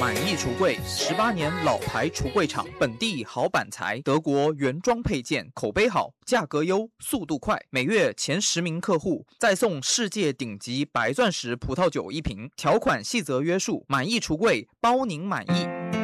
满意橱柜，18年老牌橱柜厂，本地好板材，德国原装配件，口碑好，价格优，速度快。每月前10名客户再送世界顶级白钻石葡萄酒1瓶，条款细则约束。满意橱柜，包您满意。